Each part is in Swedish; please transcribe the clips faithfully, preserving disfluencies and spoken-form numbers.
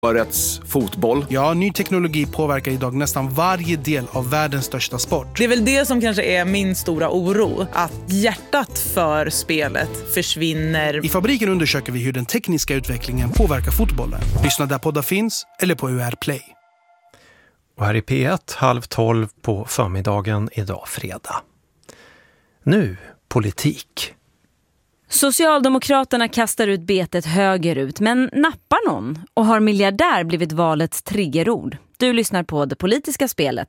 Årets fotboll. Ja, ny teknologi påverkar idag nästan varje del av världens största sport. Det är väl det som kanske är min stora oro. Att hjärtat för spelet försvinner. I Fabriken undersöker vi hur den tekniska utvecklingen påverkar fotbollen. Lyssna där poddar finns eller på U R Play. Och här i P ett, halv tolv på förmiddagen idag fredag. Nu politik. Socialdemokraterna kastar ut betet högerut, men nappar någon? Och har miljardär blivit valets triggerord? Du lyssnar på Det politiska spelet.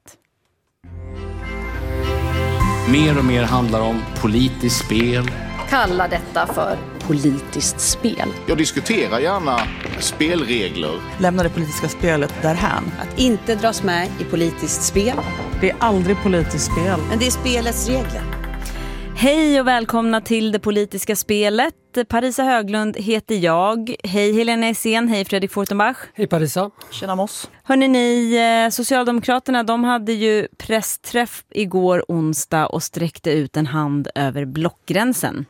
Mer och mer handlar om politiskt spel. Kalla detta för politiskt spel. Jag diskuterar gärna spelregler. Lämna det politiska spelet därhän. Att inte dras med i politiskt spel. Det är aldrig politiskt spel. Men det är spelets regler. Hej och välkomna till Det politiska spelet. Parisa Höglund heter jag. Hej Helena Essén, hej Fredrik Fortenbach. Hej Parisa. Tjena Moss. Hörrni ni, Socialdemokraterna de hade ju pressträff igår onsdag och sträckte ut en hand över blockgränsen.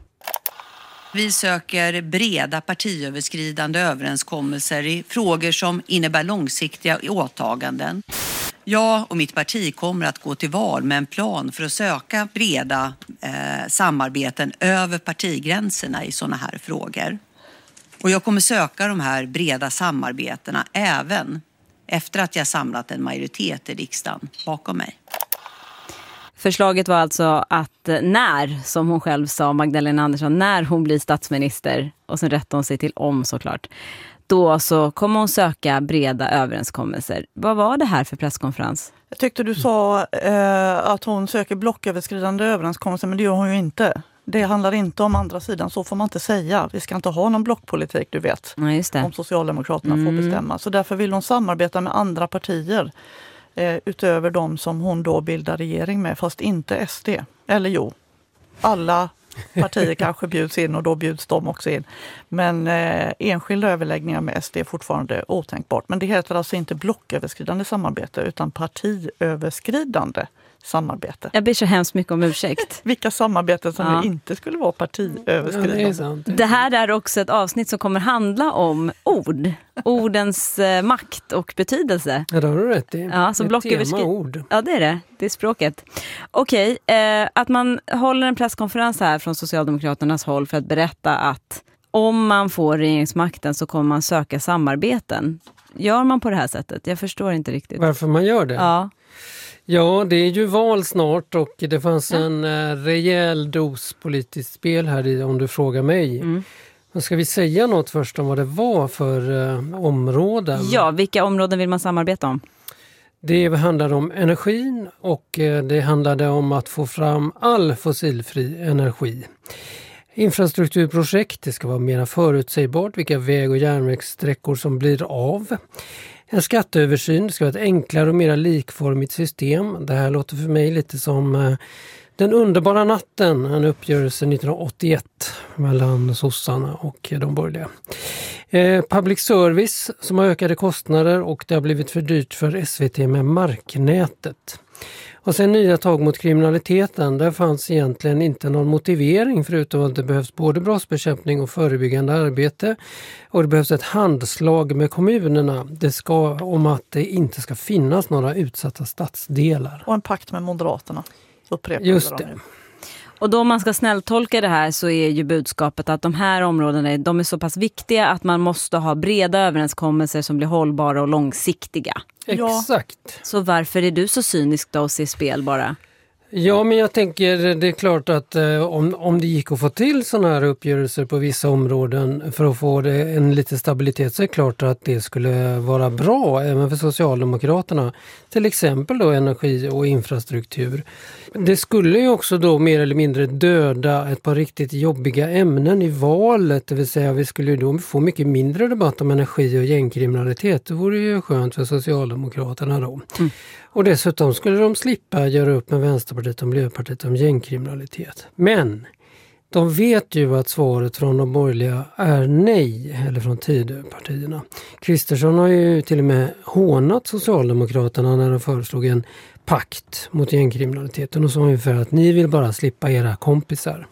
Vi söker breda partiöverskridande överenskommelser i frågor som innebär långsiktiga åtaganden. Jag och mitt parti kommer att gå till val med en plan för att söka breda eh, samarbeten över partigränserna i sådana här frågor. Och jag kommer söka de här breda samarbetena även efter att jag samlat en majoritet i riksdagen bakom mig. Förslaget var alltså att när, som hon själv sa, Magdalena Andersson, när hon blir statsminister, och sen rättar hon sig till om såklart, då så kommer hon söka breda överenskommelser. Vad var det här för presskonferens? Jag tyckte du sa eh, att hon söker blocköverskridande överenskommelser, men det gör hon ju inte. Det handlar inte om andra sidan, så får man inte säga. Vi ska inte ha någon blockpolitik, du vet. Ja, just det. Om Socialdemokraterna Mm. får bestämma. Så därför vill hon samarbeta med andra partier eh, utöver de som hon då bildar regering med, fast inte S D. Eller jo, alla partier kanske bjuds in och då bjuds de också in. Men eh, enskilda överläggningar med S D är fortfarande otänkbart. Men det heter alltså inte blocköverskridande samarbete utan partiöverskridande samarbete. Jag ber så hemskt mycket om ursäkt. Vilka samarbeten som Ja. inte skulle vara partiöverskridande. Ja, det är sant. Det här är också ett avsnitt som kommer handla om ord. Ordens eh, makt och betydelse. Ja, det har du rätt i. Ja, så Ett blocköverskrid- temaord. Ja, det är det. Det är språket. Okej, eh, att man håller en presskonferens här från Socialdemokraternas håll för att berätta att om man får regeringsmakten så kommer man söka samarbeten. Gör man på det här sättet? Jag förstår inte riktigt. Varför man gör det? Ja. Ja, det är ju val snart och det fanns en eh, rejäl dos politiskt spel här i, om du frågar mig. Mm. Men ska vi säga något först om vad det var för eh, områden? Ja, vilka områden vill man samarbeta om? Det handlade om energin och eh, det handlade om att få fram all fossilfri energi. Infrastrukturprojekt, det ska vara mer förutsägbart vilka väg- och järnvägssträckor som blir av. En skatteöversyn, det ska vara ett enklare och mer likformigt system. Det här låter för mig lite som eh, Den underbara natten, en uppgörelse nittonhundraåttioett mellan sossarna och de borgerliga. Eh, public service som har ökade kostnader och det har blivit för dyrt för S V T med marknätet. Och sen nya tag mot kriminaliteten, där fanns egentligen inte någon motivering förutom att det behövs både brottsbekämpning och förebyggande arbete. Och det behövs ett handslag med kommunerna det ska, om att det inte ska finnas några utsatta stadsdelar. Och en pakt med Moderaterna. Just det. Och då om man ska snälltolka det här så är ju budskapet att de här områdena de är så pass viktiga att man måste ha breda överenskommelser som blir hållbara och långsiktiga. Exakt. Så varför är du så cynisk då och ser spel bara? Ja, men jag tänker det är klart att eh, om, om det gick att få till sådana här uppgörelser på vissa områden för att få det, en lite stabilitet, så är det klart att det skulle vara bra även för Socialdemokraterna. Till exempel då energi och infrastruktur. Det skulle ju också då mer eller mindre döda ett par riktigt jobbiga ämnen i valet. Det vill säga vi skulle ju då få mycket mindre debatt om energi och gängkriminalitet. Det vore ju skönt för Socialdemokraterna då. Mm. Och dessutom skulle de slippa göra upp med Vänsterpartiet och Miljöpartiet om gängkriminalitet. Men de vet ju att svaret från de borgerliga är nej, eller från Tidöpartierna. Kristersson har ju till och med hånat Socialdemokraterna när de föreslog en pakt mot gängkriminaliteten och sa ungefär att ni vill bara slippa era kompisar.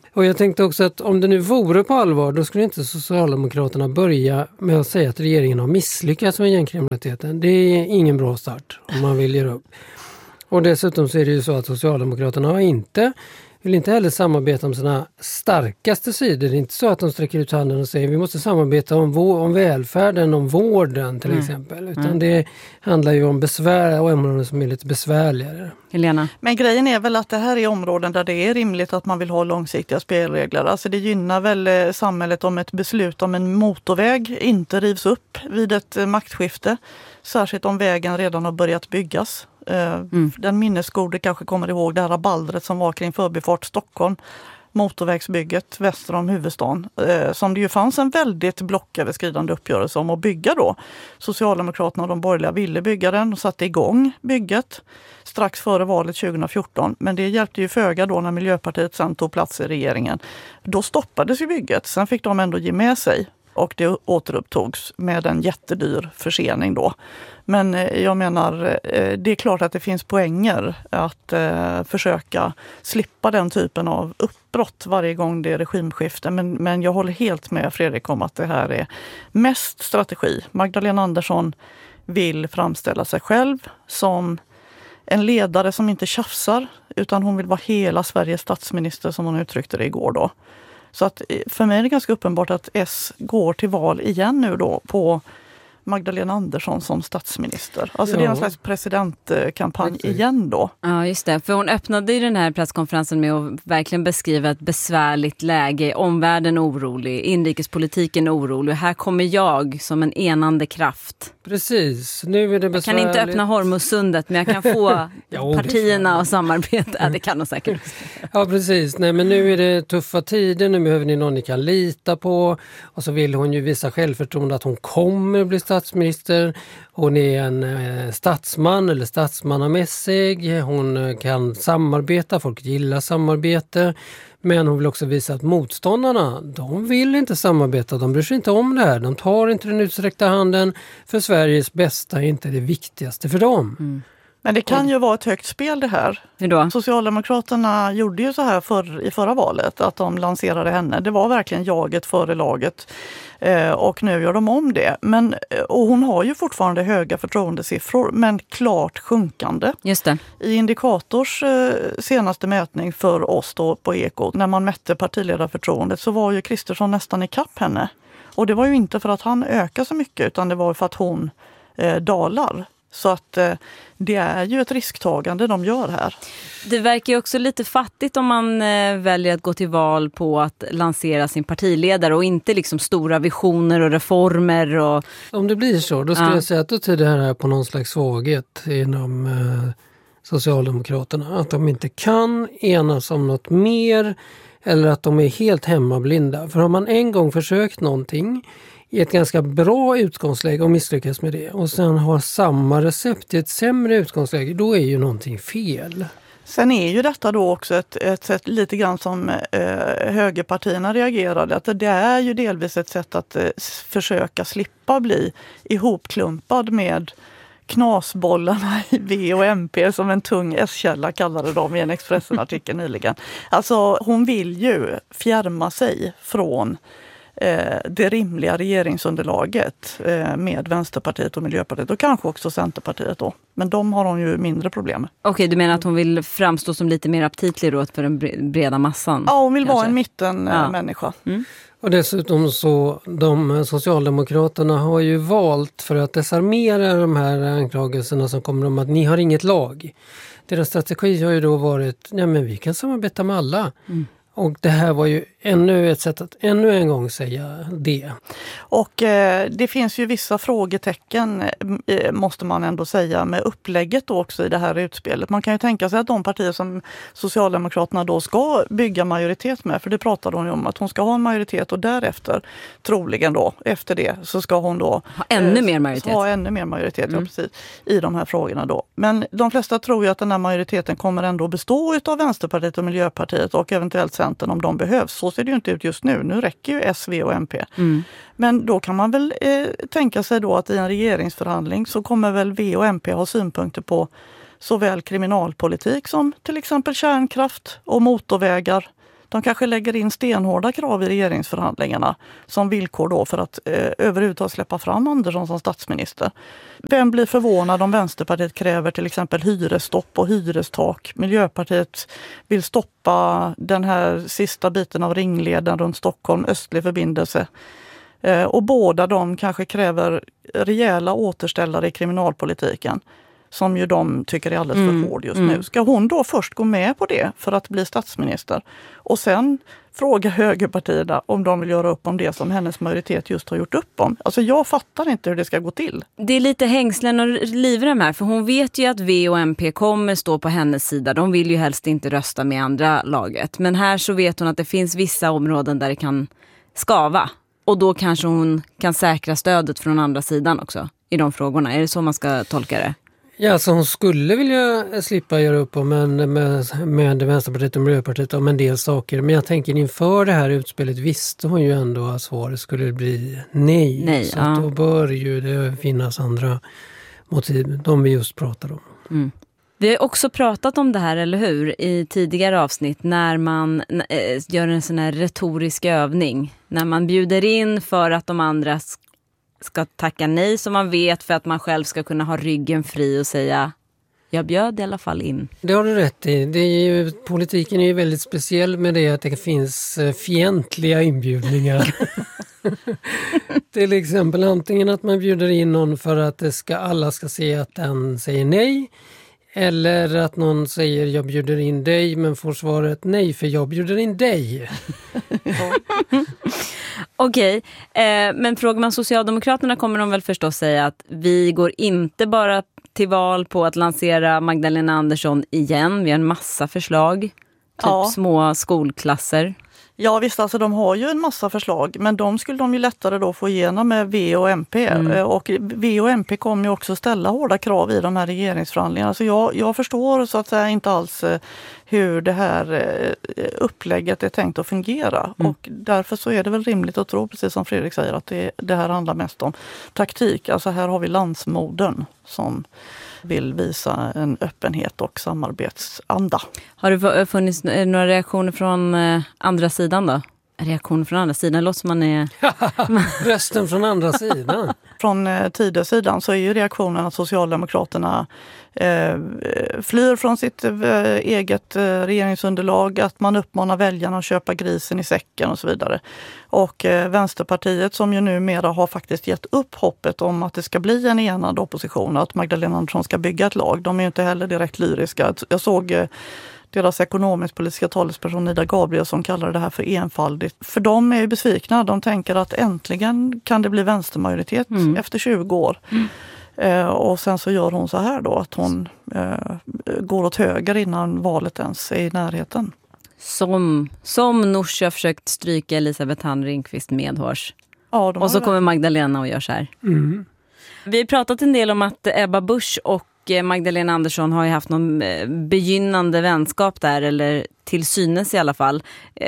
Och jag tänkte också att om det nu vore på allvar, då skulle inte Socialdemokraterna börja med att säga att regeringen har misslyckats med gängkriminaliteten. Det är ingen bra start om man vill göra upp. Och dessutom så är det ju så att Socialdemokraterna har inte, vill inte heller samarbeta om sina starkaste sidor. Det är inte så att de sträcker ut handen och säger vi måste samarbeta om, vår, om välfärden, om vården till mm. exempel. Utan mm. det handlar ju om besvär och områden som är lite besvärligare. Helena? Men grejen är väl att det här är områden där det är rimligt att man vill ha långsiktiga spelregler. Alltså det gynnar väl samhället om ett beslut om en motorväg inte rivs upp vid ett maktskifte. Särskilt om vägen redan har börjat byggas. Mm. Den minnesgode kanske kommer ihåg det här rabaldret som var kring Förbifart Stockholm. Motorvägsbygget väster om huvudstaden. Eh, som det ju fanns en väldigt blocköverskridande uppgörelse om att bygga då. Socialdemokraterna och de borgerliga ville bygga den och satte igång bygget strax före valet tjugo fjorton. Men det hjälpte ju föga då när Miljöpartiet sen tog plats i regeringen. Då stoppades ju bygget. Sen fick de ändå ge med sig. Och det återupptogs med en jättedyr försening då. Men jag menar, det är klart att det finns poänger att eh, försöka slippa den typen av uppbrott varje gång det är regimskifte. Men, men jag håller helt med Fredrik om att det här är mest strategi. Magdalena Andersson vill framställa sig själv som en ledare som inte tjafsar, utan hon vill vara hela Sveriges statsminister som hon uttryckte det igår då. Så att för mig är det ganska uppenbart att S går till val igen nu då på Magdalena Andersson som statsminister. Alltså ja. Det är en slags presidentkampanj okay. igen då. Ja, just det. För hon öppnade ju den här presskonferensen med att verkligen beskriva ett besvärligt läge. Omvärlden orolig, inrikespolitiken orolig. Här kommer jag som en enande kraft. Precis, nu är det besvärligt. Jag kan inte öppna Hormuzsundet, men jag kan få ja, partierna att samarbeta. Ja, det kan de säkert. Ja, precis. Nej, men nu är det tuffa tider. Nu behöver ni någon ni kan lita på. Och så vill hon ju visa självförtroende att hon kommer bli statsminister. Hon är en eh, statsman eller statsmannamässig. Hon kan samarbeta. Folk gillar samarbete. Men hon vill också visa att motståndarna, de vill inte samarbeta. De bryr sig inte om det här. De tar inte den utsträckta handen. För Sveriges bästa är inte det viktigaste för dem. Mm. Men det kan ju vara ett högt spel det här. Hur då? Socialdemokraterna gjorde ju så här för, i förra valet, att de lanserade henne. Det var verkligen jaget före laget. Eh, och nu gör de om det. Men, och hon har ju fortfarande höga förtroendesiffror, men klart sjunkande. Just det. I Indikators eh, senaste mätning för oss då på Eko, när man mätte partiledarförtroendet, så var ju Kristersson nästan i kapp henne. Och det var ju inte för att han ökar så mycket, utan det var för att hon eh, dalar. Så att eh, det är ju ett risktagande de gör här. Det verkar ju också lite fattigt om man eh, väljer att gå till val på att lansera sin partiledare och inte liksom stora visioner och reformer. Och... Om det blir så, då skulle ja. jag säga att då tyder det här på någon slags svaghet inom eh, Socialdemokraterna. Att de inte kan enas om något mer eller att de är helt hemmablinda. För har man en gång försökt någonting i ett ganska bra utgångsläge och misslyckas med det och sen har samma recept i ett sämre utgångsläge, då är ju någonting fel. Sen är ju detta då också ett, ett sätt lite grann som eh, högerpartierna reagerade. Att det är ju delvis ett sätt att eh, försöka slippa bli ihopklumpad med knasbollarna i V och M P som en tung S-källa kallade de i en Expressen-artikel nyligen. Alltså hon vill ju fjärma sig från det rimliga regeringsunderlaget med Vänsterpartiet och Miljöpartiet och kanske också Centerpartiet då. Men de har hon ju mindre problem med. Okej, du menar att hon vill framstå som lite mer aptitlig då för den breda massan? Ja, hon vill kanske vara en mittenmänniska. Ja. Mm. Och dessutom så, de Socialdemokraterna har ju valt för att desarmera de här anklagelserna som kommer om att ni har inget lag. Deras strategi har ju då varit, nej men vi kan samarbeta med alla. Mm. Och det här var ju ännu ett sätt att ännu en gång säga det. Och eh, det finns ju vissa frågetecken eh, måste man ändå säga med upplägget då också i det här utspelet. Man kan ju tänka sig att de partier som Socialdemokraterna då ska bygga majoritet med, för det pratade hon ju om att hon ska ha en majoritet och därefter troligen då, efter det så ska hon då ha ännu eh, mer majoritet. Ha ännu mer majoritet, mm. ja, precis, i de här frågorna då. Men de flesta tror ju att den här majoriteten kommer ändå bestå av Vänsterpartiet och Miljöpartiet och eventuellt Centern om de behövs. Så ser det ju inte ut just nu. Nu räcker ju S, V och M P. Mm. Men då kan man väl eh, tänka sig då att i en regeringsförhandling så kommer väl V och M P ha synpunkter på såväl kriminalpolitik som till exempel kärnkraft och motorvägar De kanske lägger in stenhårda krav i regeringsförhandlingarna som villkor då för att eh, överhuvudtaget släppa fram Andersson som statsminister. Vem blir förvånad om Vänsterpartiet kräver till exempel hyresstopp och hyrestak? Miljöpartiet vill stoppa den här sista biten av ringleden runt Stockholm, östlig förbindelse. Eh, och båda de kanske kräver rejäla återställare i kriminalpolitiken. Som ju de tycker är alldeles för hård just mm. nu. Ska hon då först gå med på det för att bli statsminister? Och sen fråga högerpartierna om de vill göra upp om det som hennes majoritet just har gjort upp om. Alltså jag fattar inte hur det ska gå till. Det är lite hängslen och livrem här, för hon vet ju att V och M P kommer stå på hennes sida. De vill ju helst inte rösta med andra laget. Men här så vet hon att det finns vissa områden där det kan skava. Och då kanske hon kan säkra stödet från andra sidan också i de frågorna. Är det så man ska tolka det? Ja, så hon skulle vilja slippa göra upp om en, med, med Vänsterpartiet och Miljöpartiet om en del saker. Men jag tänker inför det här utspelet visste hon ju ändå att svaret skulle bli nej. nej så ja. att då bör ju det finnas andra motiv, de vi just pratade om. Mm. Vi har också pratat om det här, eller hur, i tidigare avsnitt när man äh, gör en sån här retorisk övning. När man bjuder in för att de andra ska tacka nej som man vet för att man själv ska kunna ha ryggen fri och säga jag bjöd i alla fall in. Det har du rätt i. Det är ju, politiken är ju väldigt speciell med det att det finns fientliga inbjudningar. Till exempel antingen att man bjuder in någon för att det ska, alla ska se att den säger nej. Eller att någon säger jag bjuder in dig men får svaret nej för jag bjuder in dig. Okej, eh, men frågar man Socialdemokraterna kommer de väl förstås säga att vi går inte bara till val på att lansera Magdalena Andersson igen. Vi har en massa förslag, typ ja. små skolklasser. Ja visst, alltså de har ju en massa förslag men de skulle de ju lättare då få igenom med V och M P. Mm. Och V och M P kommer ju också ställa hårda krav i de här regeringsförhandlingarna. Så jag, jag förstår så att säga inte alls hur det här upplägget är tänkt att fungera. Mm. Och därför så är det väl rimligt att tro, precis som Fredrik säger, att det, det här handlar mest om taktik. Alltså här har vi landsmodern som vill visa en öppenhet och samarbetsanda. Har det funnits några reaktioner från andra sidan då? Reaktioner från andra sidan, låter man är... Rösten från andra sidan. Från Tidösidan så är ju reaktionen att Socialdemokraterna eh, flyr från sitt eh, eget eh, regeringsunderlag, att man uppmanar väljarna att köpa grisen i säcken och så vidare. Och eh, Vänsterpartiet som ju numera har faktiskt gett upp hoppet om att det ska bli en enad opposition, att Magdalena Andersson ska bygga ett lag. De är ju inte heller direkt lyriska. Jag såg... Eh, deras ekonomisk-politiska talesperson Ida Gabrielsson kallar det här för enfaldigt. För de är ju besvikna. De tänker att äntligen kan det bli vänstermajoritet mm. efter tjugo år. Mm. Eh, och sen så gör hon så här då att hon eh, går åt höger innan valet ens är i närheten. Som, som Nooshi har försökt stryka Elisabeth Thand Ringqvist medhårs. Ja, och så kommer Magdalena och gör så här. Mm. Vi har pratat en del om att Ebba Busch och Magdalena Andersson har ju haft någon begynnande vänskap där, eller till synes i alla fall.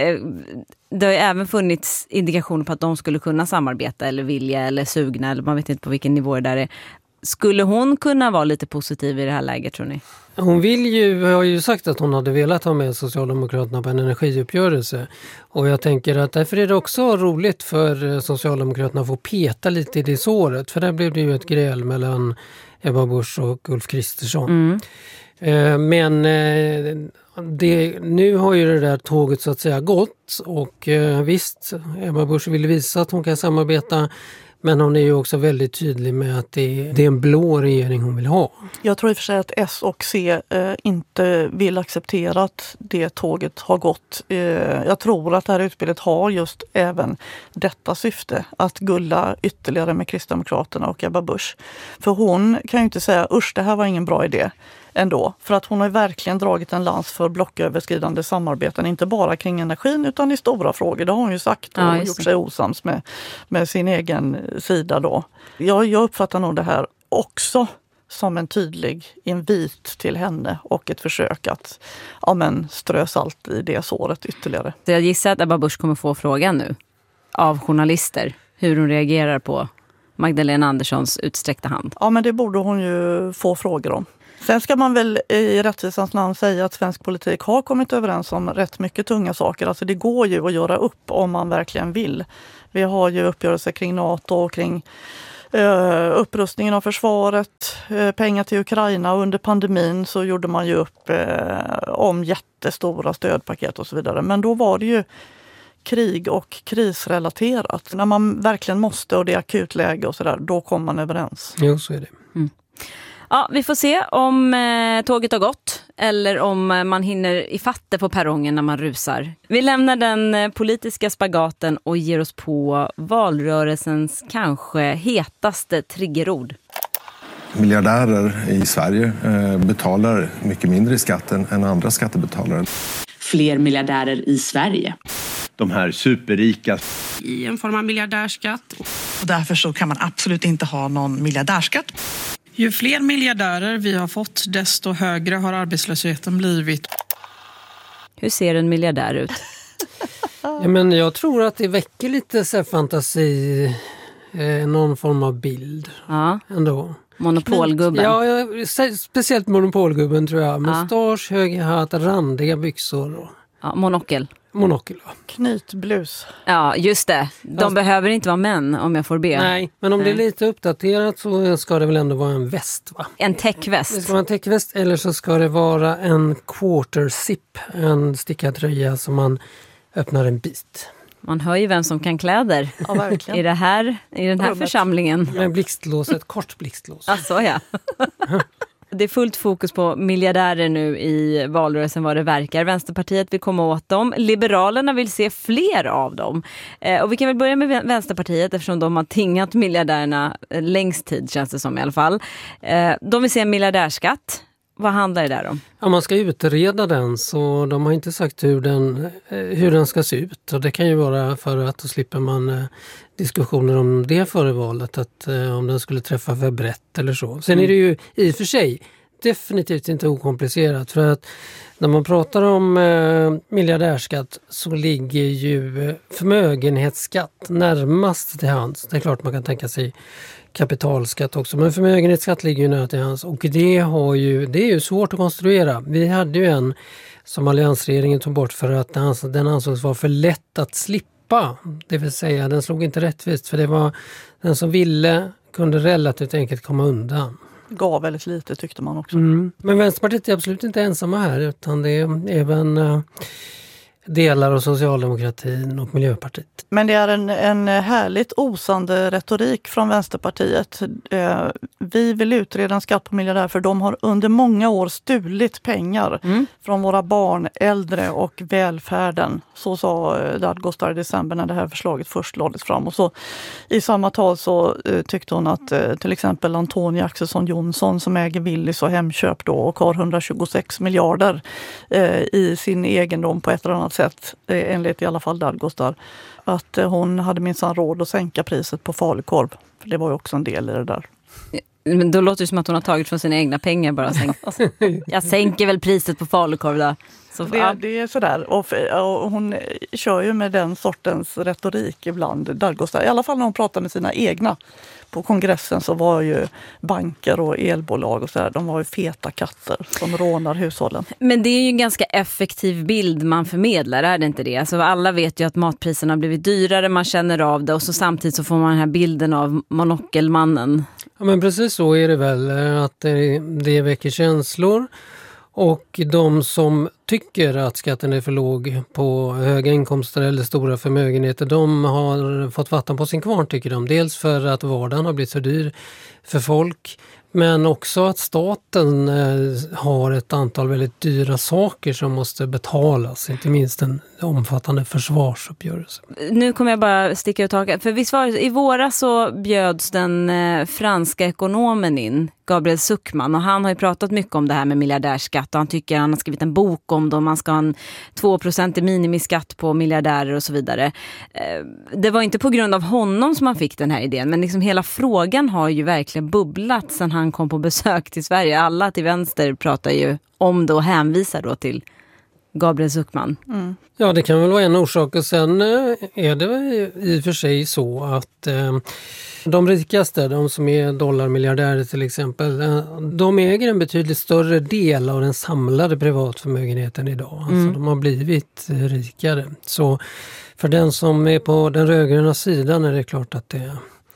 Det har ju även funnits indikationer på att de skulle kunna samarbeta eller vilja eller sugna, eller man vet inte på vilken nivå det där är. Skulle hon kunna vara lite positiv i det här läget, tror ni? Hon vill ju, har ju sagt att hon hade velat ha med Socialdemokraterna på en energiuppgörelse. Och jag tänker att därför är det också roligt för Socialdemokraterna att få peta lite i det såret. För där blev det ju ett gräl mellan Ebba Busch och Ulf Kristersson. Mm. Eh, men eh, det, nu har ju det där tåget så att säga gått. Och eh, visst, Ebba Busch vill visa att hon kan samarbeta. Men hon är ju också väldigt tydlig med att det, det är en blå regering hon vill ha. Jag tror i och för sig att S och C eh, inte vill acceptera att det tåget har gått. Eh, jag tror att det här utspelet har just även detta syfte. Att gulla ytterligare med Kristdemokraterna och Ebba Busch. För hon kan ju inte säga, usch det här var ingen bra idé ändå. För att hon har verkligen dragit en lans för blocköverskridande samarbeten. Inte bara kring energin utan i stora frågor. Det har hon ju sagt och ja, gjort sig osams med, med sin egen sida då. Jag, jag uppfattar nog det här också som en tydlig invit till henne och ett försök att ja, men, strö salt i det såret ytterligare. Så jag gissar att Ebba Busch kommer få frågan nu av journalister hur hon reagerar på Magdalena Anderssons utsträckta hand? Ja, men det borde hon ju få frågor om. Sen ska man väl i rättvisans namn säga att svensk politik har kommit överens om rätt mycket tunga saker. Alltså det går ju att göra upp om man verkligen vill. Vi har ju uppgörelser kring NATO och kring Uh, upprustningen av försvaret, uh, pengar till Ukraina, och under pandemin så gjorde man ju upp uh, om jättestora stödpaket och så vidare. Men då var det ju krig och krisrelaterat. När man verkligen måste och det är akutläge och sådär, då kommer man överens. Jo, så är det. Mm. Ja, vi får se om eh, tåget har gått eller om eh, man hinner i fatte på perrongen när man rusar. Vi lämnar den eh, politiska spagaten och ger oss på valrörelsens kanske hetaste triggerord. Miljardärer i Sverige eh, betalar mycket mindre i skatten än andra skattebetalare. Fler miljardärer i Sverige. De här superrika. I en form av miljardärskatt. Och därför så kan man absolut inte ha någon miljardärskatt. Ju fler miljardärer vi har fått, desto högre har arbetslösheten blivit. Hur ser en miljardär ut? Ja, men jag tror att det väcker lite så här fantasi, eh, någon form av bild. Ja. Ändå. Monopolgubben. Ja, ja, speciellt monopolgubben tror jag. Mustasch, ja. Höga hatt, randiga byxor. Och... Ja, monokel. Monokel, ja. Knytblus. Ja, just det. De Fast... behöver inte vara män om jag får be. Nej, men om Nej. det är lite uppdaterat så ska det väl ändå vara en väst, va? En täckväst. Det ska vara en täckväst, eller så ska det vara en quarter zip, en stickad tröja som man öppnar en bit. Man hör ju vem som kan kläder. Ja, verkligen. I, det här, i den här Rummet. församlingen. Med blixtlås, ett kort blixtlås. Ja, så ja. Det är fullt fokus på miljardärer nu i valrörelsen vad det verkar. Vänsterpartiet vill komma åt dem. Liberalerna vill se fler av dem. Eh, och vi kan väl börja med Vänsterpartiet eftersom de har tingat miljardärerna längst tid, känns det som i alla fall. Eh, de vill se en miljardärskatt. Vad handlar det där om? Ja, man ska utreda den, så de har inte sagt hur den, hur den ska se ut. Och det kan ju vara för att då slipper man eh, diskussioner om det före valet, att eh, om den skulle träffa för brett eller så. Sen mm. är det ju i och för sig definitivt inte okomplicerat, för att när man pratar om eh, miljardärskatt så ligger ju eh, förmögenhetsskatt närmast till hands. Det är klart man kan tänka sig kapitalskatt också, men förmögenhetsskatt ligger ju nära till hands, och det, har ju, det är ju svårt att konstruera. Vi hade ju en som alliansregeringen tog bort för att den ansågs vara för lätt att slippa. Det vill säga, den slog inte rättvist, för det var den som ville kunde relativt enkelt komma undan. Gav väldigt lite, tyckte man också. Mm. Men Vänsterpartiet är absolut inte ensamma här, utan det är även uh, delar av socialdemokratin och Miljöpartiet. Men det är en, en härligt osande retorik från Vänsterpartiet. Eh, vi vill utreda en skatt på miljardär, för de har under många år stulit pengar mm. från våra barn, äldre och välfärden. Så sa Dadgostar i december när det här förslaget först lades fram. Och så i samma tal så eh, tyckte hon att eh, till exempel Antonia Axelsson Jonsson som äger Willys och Hemköp då och har hundratjugosex miljarder eh, i sin egendom på ett eller annat sätt, eh, enligt i alla fall Dadgostar, att eh, hon hade minsann råd att sänka priset på falukorv. För det var ju också en del i det där. Men då låter det som att hon har tagit från sina egna pengar bara. Sänkt. Jag sänker väl priset på falukorv då. Så, det, ja. det är sådär. Och, och hon kör ju med den sortens retorik ibland, Dadgostar. I alla fall när hon pratar med sina egna. På kongressen så var ju banker och elbolag och sådär, de var ju feta katter som rånar hushållen. Men det är ju en ganska effektiv bild man förmedlar, är det inte det? Alltså alla vet ju att matpriserna har blivit dyrare, man känner av det, och så samtidigt så får man den här bilden av monokelmannen. Ja, men precis så är det väl, att det, det väcker känslor. Och de som tycker att skatten är för låg på höga inkomster eller stora förmögenheter, de har fått vatten på sin kvarn, tycker de. Dels för att vardagen har blivit för dyr för folk, men också att staten har ett antal väldigt dyra saker som måste betalas, inte minst en omfattande försvarsuppgörelse. Nu kommer jag bara sticka ut taken, för visst var det, i våras så bjöds den eh, franska ekonomen in, Gabriel Zuckman, och han har ju pratat mycket om det här med miljardärskatt, och han tycker han har skrivit en bok om det, man ska ha en två procent i minimiskatt på miljardärer och så vidare. Eh, det var inte på grund av honom som man fick den här idén, men liksom hela frågan har ju verkligen bubblat sedan han kom på besök till Sverige. Alla till vänster pratar ju om det och hänvisar då till Gabriel Zuckman. Mm. Ja, det kan väl vara en orsak. Och sen är det i och för sig så att eh, de rikaste, de som är dollarmiljardärer till exempel, eh, de äger en betydligt större del av den samlade privatförmögenheten idag. Alltså Mm. de har blivit rikare. Så för den som är på den rödgröna sidan är det klart att det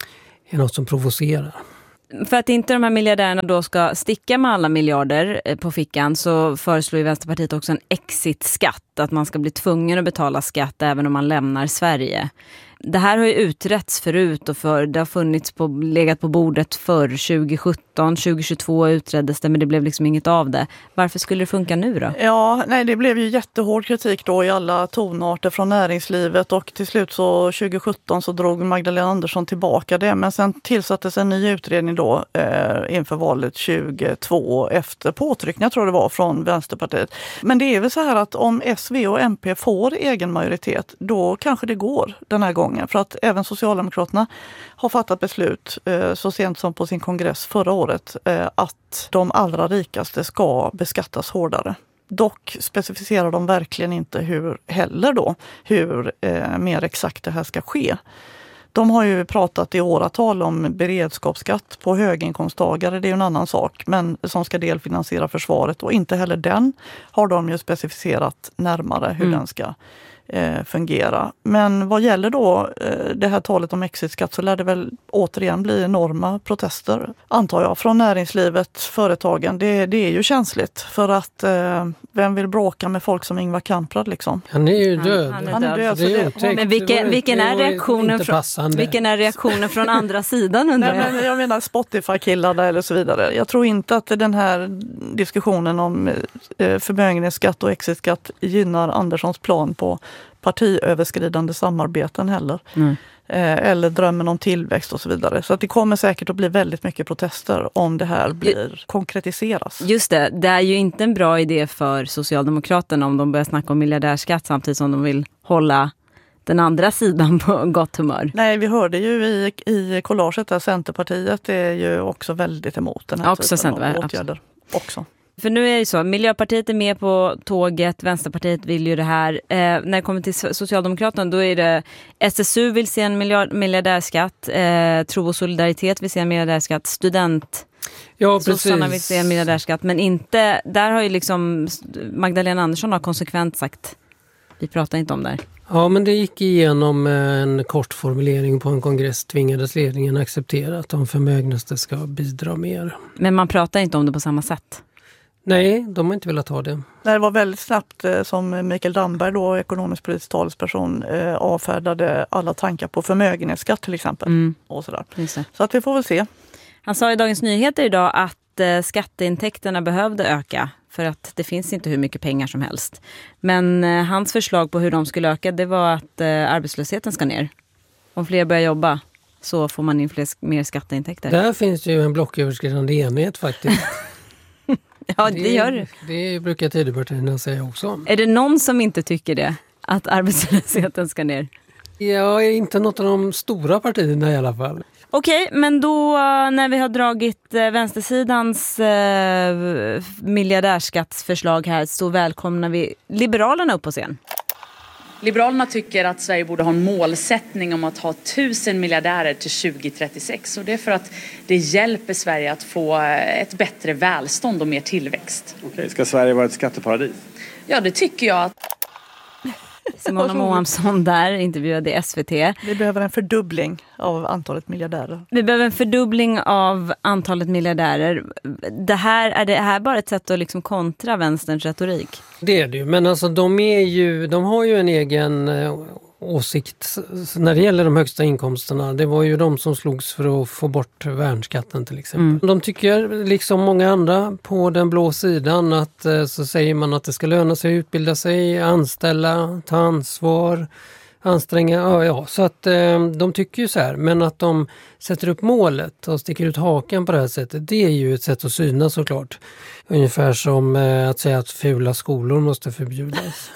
är något som provocerar. För att inte de här miljardärerna då ska sticka med alla miljarder på fickan så föreslår ju Vänsterpartiet också en exit-skatt. Att man ska bli tvungen att betala skatt även om man lämnar Sverige. Det här har ju utretts förut och för, det har funnits på, legat på bordet för tjugo sjutton, tjugo tjugotvå utreddes det men det blev liksom inget av det. Varför skulle det funka nu då? Ja, nej, det blev ju jättehård kritik då i alla tonarter från näringslivet och till slut så tjugo sjutton så drog Magdalena Andersson tillbaka det men sen tillsattes en ny utredning då eh, inför valet tjugotvå efter påtryckning, jag tror det var, från Vänsterpartiet. Men det är väl så här att om S V och M P får egen majoritet då kanske det går den här gången. För att även Socialdemokraterna har fattat beslut eh, så sent som på sin kongress förra året eh, att de allra rikaste ska beskattas hårdare. Dock specificerar de verkligen inte hur heller då, hur eh, mer exakt det här ska ske. De har ju pratat i åratal om beredskapsskatt på höginkomsttagare, det är ju en annan sak, men som ska delfinansiera försvaret och inte heller den har de ju specificerat närmare hur mm. den ska eh, fungera. Men vad gäller då eh, det här talet om exitskatt så lär det väl återigen bli enorma protester, antar jag, från näringslivet, företagen. Det, det är ju känsligt för att eh, vem vill bråka med folk som Ingvar Kamprad liksom? Han är ju död. Han, han är Han är död. Det är det, men vilken, vilken, är reaktionen från, vilken är reaktionen från andra sidan undrar Nej, men jag menar Spotify-killarna eller så vidare. Jag tror inte att den här diskussionen om eh, förmögenhetsskatt och exitskatt gynnar Anderssons plan på partiöverskridande samarbeten heller. Mm. Eh, eller drömmen om tillväxt och så vidare. Så att det kommer säkert att bli väldigt mycket protester om det här blir konkretiseras. Just det, det är ju inte en bra idé för Socialdemokraterna om de börjar snacka om miljardärskatt samtidigt som de vill hålla den andra sidan på gott humör. Nej, vi hörde ju i, i collaget där Centerpartiet är ju också väldigt emot den här också typen av åtgärder. Absolut. Också. För nu är det så, Miljöpartiet är med på tåget, Vänsterpartiet vill ju det här. Eh, när det kommer till Socialdemokraterna då är det S S U vill se en miljard, miljardärskatt, eh, Tro och Solidaritet vill se en miljardärskatt, Student... Ja, Sossarna vill se en miljardärskatt, men inte, där har ju liksom Magdalena Andersson har konsekvent sagt, vi pratar inte om det här. Ja, men det gick igenom en kort formulering på en kongress, tvingades ledningen acceptera att de förmögnaste ska bidra mer. Men man pratar inte om det på samma sätt. Nej, de har inte velat ha det. Det var väldigt snabbt som Mikael Damberg, då ekonomisk politisk talesperson, avfärdade alla tankar på förmögenhetsskatt till exempel. Mm. Och sådär. Så att vi får väl se. Han sa i Dagens Nyheter idag att skatteintäkterna behövde öka för att det finns inte hur mycket pengar som helst. Men hans förslag på hur de skulle öka, det var att arbetslösheten ska ner. Om fler börjar jobba så får man in fler, mer skatteintäkter. Där finns ju en blocköverskridande enhet faktiskt. Ja, det, det gör det. Det brukar Tidöpartierna säga också. Är det någon som inte tycker det? Att arbetslösheten ska ner? Ja, inte något av de stora partierna i alla fall. Okej, men då när vi har dragit eh, vänstersidans eh, miljardärskattsförslag här så välkomnar vi Liberalerna upp på scen. Liberalerna tycker att Sverige borde ha en målsättning om att ha tusen miljardärer till tjugo trettiosex. Och det är för att det hjälper Sverige att få ett bättre välstånd och mer tillväxt. Okej, ska Sverige vara ett skatteparadis? Ja, det tycker jag. Simona Mohamsson där intervjuade i S V T. Vi behöver en fördubbling av antalet miljardärer. Vi behöver en fördubbling av antalet miljardärer. Det här, är det här bara ett sätt att liksom kontra vänsterns retorik? Det är det ju, men alltså de, är ju, de har ju en egen eh, åsikt när det gäller de högsta inkomsterna. Det var ju de som slogs för att få bort värnskatten till exempel. Mm. De tycker, liksom många andra på den blå sidan, att eh, så säger man att det ska löna sig att utbilda sig, anställa, ta ansvar, anstränga. Ja, ja. Så att eh, de tycker ju så här, men att de sätter upp målet och sticker ut hakan på det här sättet, det är ju ett sätt att synas såklart. Ungefär som eh, att säga att fula skolor måste förbjudas.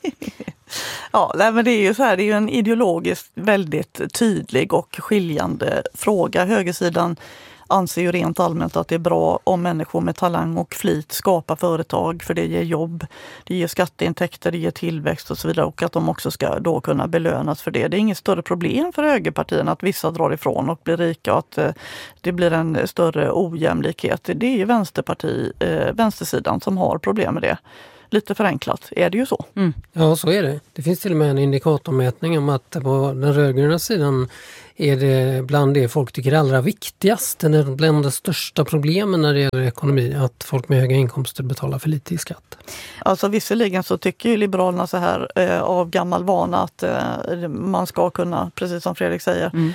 Ja, men det är ju så här, det är ju en ideologiskt väldigt tydlig och skiljande fråga. Högersidan anser ju rent allmänt att det är bra om människor med talang och flit skapar företag, för det ger jobb, det ger skatteintäkter, det ger tillväxt och så vidare, och att de också ska då kunna belönas för det. Det är inget större problem för högerpartierna att vissa drar ifrån och blir rika och att eh, det blir en större ojämlikhet. Det är ju vänsterparti, eh, vänstersidan som har problem med det. Lite förenklat är det ju så. Mm. Ja, så är det. Det finns till och med en indikatormätning om att på den rödgröna sidan är det bland det folk tycker är allra viktigast, bland de största problemen när det gäller ekonomi, att folk med höga inkomster betalar för lite i skatt. Alltså visserligen så tycker ju Liberalerna så här eh, av gammal vana att eh, man ska kunna, precis som Fredrik säger, mm.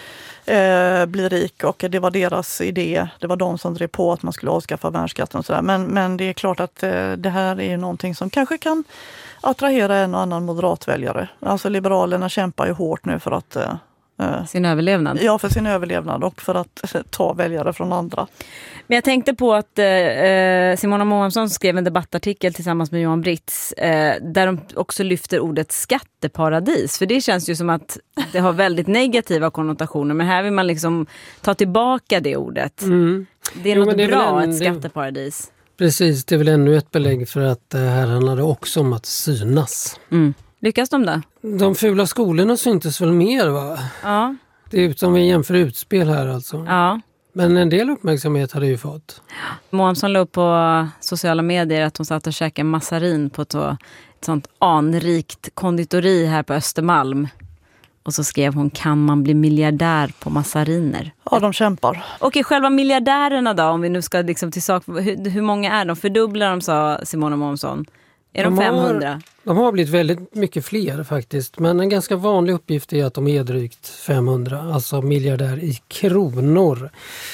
eh, bli rik, och det var deras idé. Det var de som drev på att man skulle avskaffa värnskatten och sådär. Men, men det är klart att eh, det här är någonting som kanske kan attrahera en och annan moderatväljare. Alltså Liberalerna kämpar ju hårt nu för att eh, sin överlevnad. Ja, för sin överlevnad och för att ta väljare från andra. Men jag tänkte på att eh, Simona Mohamsson skrev en debattartikel tillsammans med Johan Britz eh, där de också lyfter ordet skatteparadis. För det känns ju som att det har väldigt negativa konnotationer, men här vill man liksom ta tillbaka det ordet. Mm. Det är jo, något det är bra, en, ett skatteparadis. Precis, det är väl ännu ett belägg för att det här handlar det också om att synas. Mm. Lyckas de då? De fula skolorna syntes väl mer, va? Ja. Det är utom vi jämför utspel här alltså. Ja. Men en del uppmärksamhet hade ju fått. Mohamsson la upp på sociala medier att hon satt och käkade massarin på ett, ett sånt anrikt konditori här på Östermalm. Och så skrev hon, kan man bli miljardär på massariner? Ja, de kämpar. Okej, själva miljardärerna då, om vi nu ska liksom till sak, hur, hur många är de? Fördubblar de, sa Simona Mohamsson. Är de, de femhundra? Har, de har blivit väldigt mycket fler faktiskt. Men en ganska vanlig uppgift är att de är drygt femhundra. Alltså miljardär i kronor.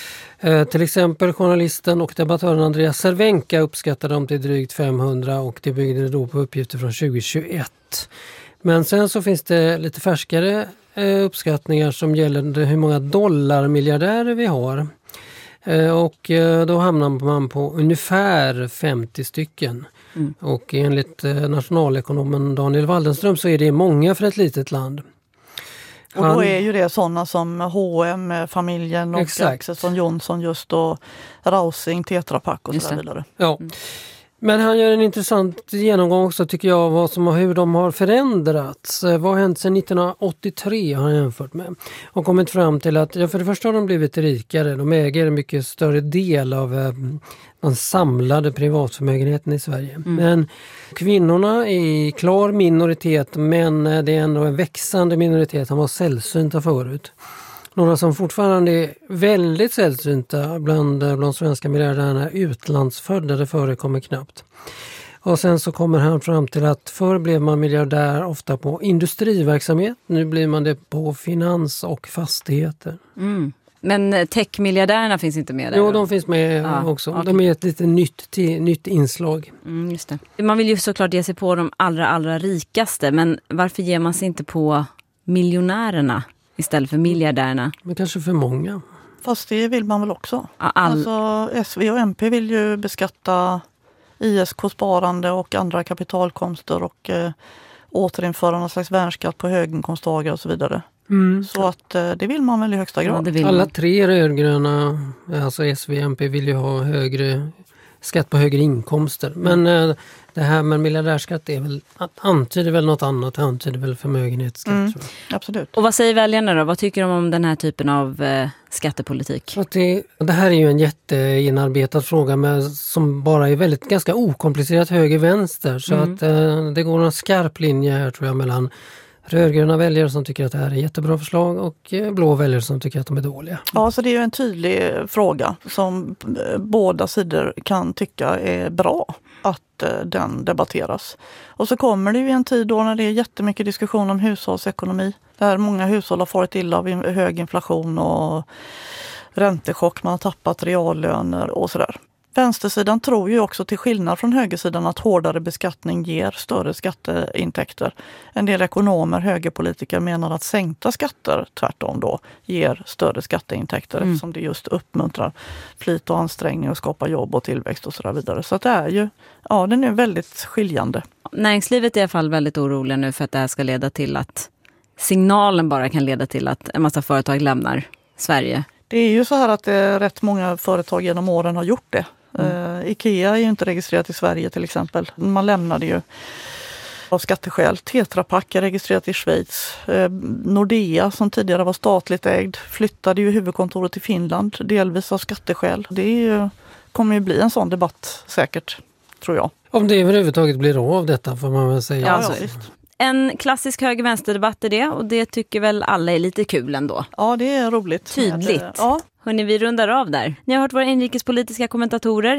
Eh, till exempel journalisten och debattören Andreas Cervenka uppskattade dem till drygt femhundra. Och det byggde då på uppgifter från tjugohundratjugoett. Men sen så finns det lite färskare eh, uppskattningar som gäller hur många dollarmiljardärer vi har. Eh, och eh, då hamnar man på ungefär femtio stycken. Mm. Och enligt eh, nationalekonomen Daniel Waldenström så är det många för ett litet land. Han... Och då är ju det sådana som H och M-familjen och Axelsson Johnson just och Rausing, Tetra Pak och så vidare. Ja. Mm. Men han gör en intressant genomgång också tycker jag vad som, hur de har förändrats. Vad har hänt sedan nittonhundraåttiotre har han jämfört med. Och kommit fram till att ja, för det första har de blivit rikare. De äger en mycket större del av eh, den samlade privatförmögenheten i Sverige. Mm. Men kvinnorna är klar minoritet, men det är ändå en växande minoritet. Han var sällsynta förut. Några som fortfarande är väldigt sällsynta bland, bland svenska miljardärerna utlandsfödda, det förekommer knappt. Och sen så kommer han fram till att förr blev man miljardär ofta på industriverksamhet, nu blir man det på finans och fastigheter. Mm. Men tech-miljardärerna finns inte med där? Jo, de finns med ja, också. Okay. De är ett lite nytt, till, nytt inslag. Mm, just det. Man vill ju såklart ge sig på de allra, allra rikaste, men varför ger man sig inte på miljonärerna istället för miljardärerna? Men kanske för många. Fast det vill man väl också. All... Alltså S V och M P vill ju beskatta I S K-sparande och andra kapitalkonster och eh, återinföra någon slags värnskatt på höginkomsttagare och så vidare. Mm. Så att eh, det vill man väl i högsta grad. Ja, alla tre rödgröna, alltså S V och M P vill ju ha högre skatt på högre inkomster. Men eh, det här med miljardärskatt är väl, antyder väl något annat, antyder väl förmögenhetsskatt. Mm, tror jag. Absolut. Och vad säger väljarna då? Vad tycker de om den här typen av eh, skattepolitik? Att det, det här är ju en jätteinarbetad fråga med, som bara är väldigt ganska okomplicerat höger-vänster. Så mm. att eh, det går en skarp linje här tror jag mellan rödgröna väljare som tycker att det här är jättebra förslag och blå väljare som tycker att de är dåliga. Ja, så det är ju en tydlig fråga som båda sidor kan tycka är bra att den debatteras. Och så kommer det ju en tid då när det är jättemycket diskussion om hushållsekonomi. Där många hushåll har farit illa av hög inflation och räntechock, man har tappat reallöner och sådär. Vänstersidan tror ju också till skillnad från högersidan att hårdare beskattning ger större skatteintäkter. En del ekonomer, högerpolitiker menar att sänkta skatter tvärtom då ger större skatteintäkter mm. eftersom det just uppmuntrar flit och ansträngning och skapar jobb och tillväxt och så vidare. Så att det är ju, ja den är väldigt skiljande. Näringslivet är i alla fall väldigt oroliga nu för att det här ska leda till att signalen bara kan leda till att en massa företag lämnar Sverige. Det är ju så här att eh, rätt många företag genom åren har gjort det. Mm. Eh, Ikea är ju inte registrerat i Sverige till exempel. Man lämnade ju av skatteskäl. Tetra Pak är registrerat i Schweiz. Eh, Nordea som tidigare var statligt ägd flyttade ju huvudkontoret till Finland, delvis av skatteskäl. Det är ju, kommer ju bli en sån debatt säkert, tror jag. Om det överhuvudtaget blir av detta får man väl säga. Ja, alltså. En klassisk höger-vänster-debatt är det och det tycker väl alla är lite kul ändå. Ja, det är roligt. Tydligt. Ja. Hörrni, vi rundar av där. Ni har hört våra inrikespolitiska kommentatorer